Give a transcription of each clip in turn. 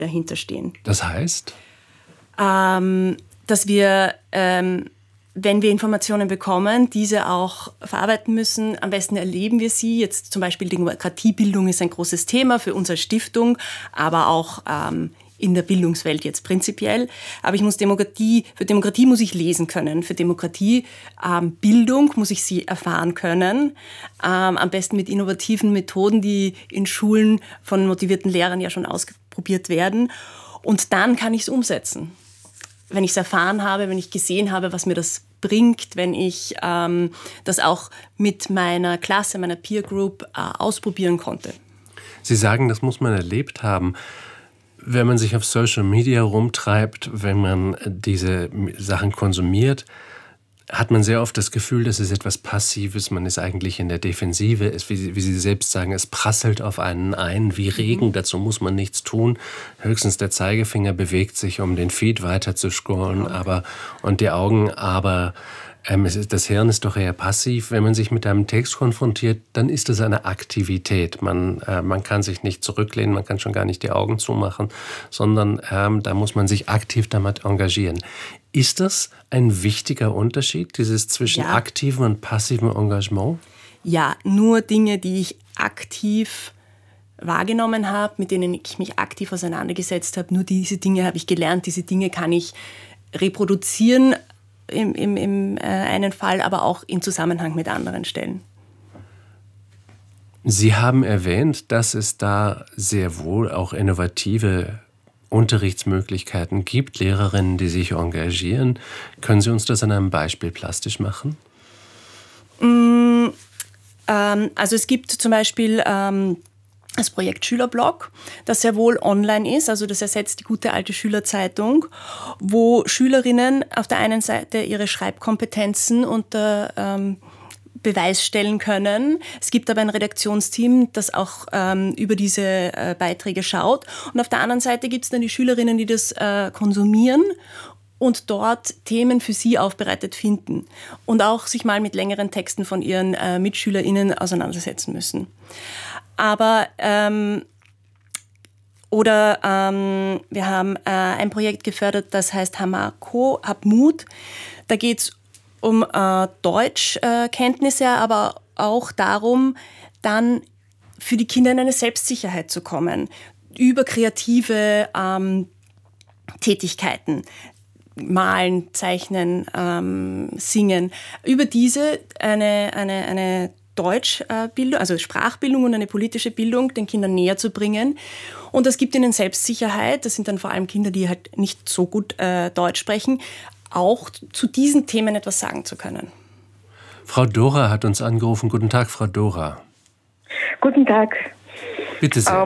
dahinter stehen. Das heißt? Dass wir, wenn wir Informationen bekommen, diese auch verarbeiten müssen. Am besten erleben wir sie. Jetzt zum Beispiel Demokratiebildung ist ein großes Thema für uns als Stiftung, aber auch in der Bildungswelt jetzt prinzipiell. Aber für Demokratie muss ich lesen können. Für Demokratiebildung muss ich sie erfahren können. Am besten mit innovativen Methoden, die in Schulen von motivierten Lehrern ja schon ausprobiert werden. Und dann kann ich es umsetzen. Wenn ich es erfahren habe, wenn ich gesehen habe, was mir das bringt, wenn ich das auch mit meiner Klasse, meiner Peer Group ausprobieren konnte. Sie sagen, das muss man erlebt haben. Wenn man sich auf Social Media rumtreibt, wenn man diese Sachen konsumiert, hat man sehr oft das Gefühl, das ist etwas Passives, man ist eigentlich in der Defensive, wie Sie selbst sagen, es prasselt auf einen ein, wie Regen, dazu muss man nichts tun. Höchstens der Zeigefinger bewegt sich, um den Feed weiter zu scrollen, und die Augen, aber das Hirn ist doch eher passiv. Wenn man sich mit einem Text konfrontiert, dann ist es eine Aktivität. Man kann sich nicht zurücklehnen, man kann schon gar nicht die Augen zumachen, sondern da muss man sich aktiv damit engagieren. Ist das ein wichtiger Unterschied, dieses zwischen aktivem und passivem Engagement? Ja, nur Dinge, die ich aktiv wahrgenommen habe, mit denen ich mich aktiv auseinandergesetzt habe, nur diese Dinge habe ich gelernt, diese Dinge kann ich reproduzieren, im einen Fall, aber auch in Zusammenhang mit anderen stellen. Sie haben erwähnt, dass es da sehr wohl auch innovative Unterrichtsmöglichkeiten gibt, Lehrerinnen, die sich engagieren. Können Sie uns das an einem Beispiel plastisch machen? Also es gibt zum Beispiel das Projekt Schülerblog, das sehr wohl online ist, also das ersetzt die gute alte Schülerzeitung, wo Schülerinnen auf der einen Seite ihre Schreibkompetenzen unter Beweis stellen können. Es gibt aber ein Redaktionsteam, das auch über diese Beiträge schaut. Und auf der anderen Seite gibt es dann die Schülerinnen, die das konsumieren und dort Themen für sie aufbereitet finden und auch sich mal mit längeren Texten von ihren MitschülerInnen auseinandersetzen müssen. Aber wir haben ein Projekt gefördert, das heißt Hamako, Hab Mut. Da geht es um Deutschkenntnisse, aber auch darum, dann für die Kinder in eine Selbstsicherheit zu kommen, über kreative Tätigkeiten. Malen, zeichnen, singen. Über diese eine Deutschbildung, also Sprachbildung und eine politische Bildung den Kindern näher zu bringen. Und das gibt ihnen Selbstsicherheit. Das sind dann vor allem Kinder, die halt nicht so gut Deutsch sprechen, auch zu diesen Themen etwas sagen zu können. Frau Dora hat uns angerufen. Guten Tag, Frau Dora. Guten Tag. Bitte sehr.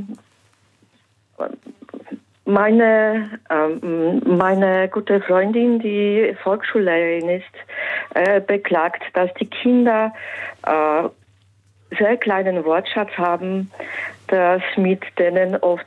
Meine gute Freundin, die Volksschullehrerin ist, beklagt, dass die Kinder sehr kleinen Wortschatz haben, dass mit denen oft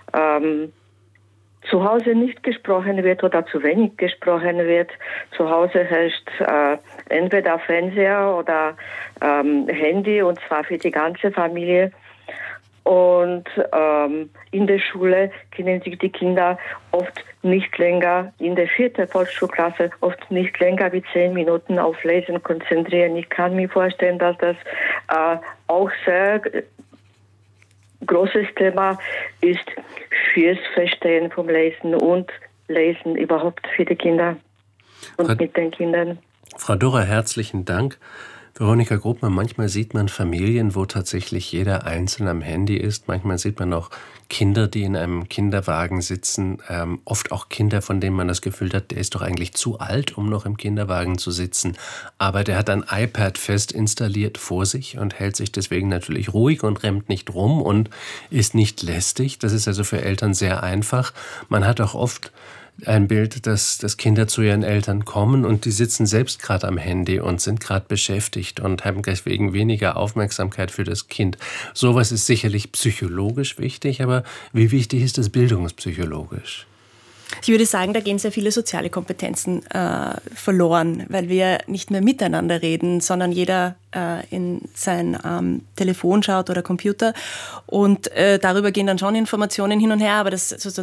zu Hause nicht gesprochen wird oder zu wenig gesprochen wird. Zu Hause herrscht entweder Fernseher oder Handy, und zwar für die ganze Familie. Und in der Schule können sich die Kinder oft nicht länger, in der 4. Volksschulklasse, oft nicht länger wie 10 Minuten auf Lesen konzentrieren. Ich kann mir vorstellen, dass das auch sehr großes Thema ist fürs Verstehen vom Lesen und Lesen überhaupt für die Kinder und mit den Kindern. Frau Dora, herzlichen Dank. Veronika Grobmann, manchmal sieht man Familien, wo tatsächlich jeder einzeln am Handy ist. Manchmal sieht man auch Kinder, die in einem Kinderwagen sitzen. Oft auch Kinder, von denen man das Gefühl hat, der ist doch eigentlich zu alt, um noch im Kinderwagen zu sitzen. Aber der hat ein iPad fest installiert vor sich und hält sich deswegen natürlich ruhig und rennt nicht rum und ist nicht lästig. Das ist also für Eltern sehr einfach. Man hat auch oft ein Bild, dass Kinder zu ihren Eltern kommen und die sitzen selbst gerade am Handy und sind gerade beschäftigt und haben deswegen weniger Aufmerksamkeit für das Kind. Sowas ist sicherlich psychologisch wichtig, aber wie wichtig ist es bildungspsychologisch? Ich würde sagen, da gehen sehr viele soziale Kompetenzen verloren, weil wir nicht mehr miteinander reden, sondern jeder in sein Telefon schaut oder Computer. Und darüber gehen dann schon Informationen hin und her, aber das